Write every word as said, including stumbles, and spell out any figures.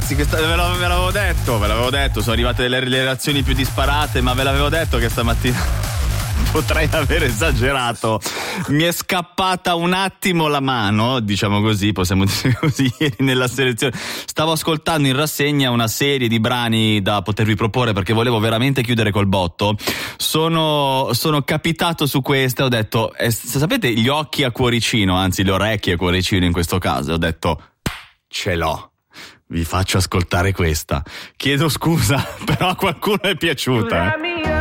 ragazzi, che sta, ve, l'avevo, ve l'avevo detto, ve l'avevo detto, sono arrivate le, le reazioni più disparate, ma ve l'avevo detto che stamattina potrei aver esagerato. Mi è scappata un attimo la mano, diciamo così, possiamo dire così, ieri nella selezione. Stavo ascoltando in rassegna una serie di brani da potervi proporre perché volevo veramente chiudere col botto. Sono, sono capitato su questa, ho detto, eh, sapete gli occhi a cuoricino, anzi le orecchie a cuoricino in questo caso, ho detto, ce l'ho. Vi faccio ascoltare questa. Chiedo scusa, però a qualcuno è piaciuta. Eh.